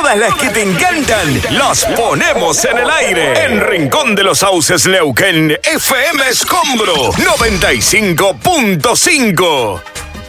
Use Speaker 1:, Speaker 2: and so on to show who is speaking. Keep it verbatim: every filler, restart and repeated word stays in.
Speaker 1: Todas las que te encantan, las ponemos en el aire. En Rincón de los Sauces, Neuquén, F M Escombro noventa y cinco punto cinco.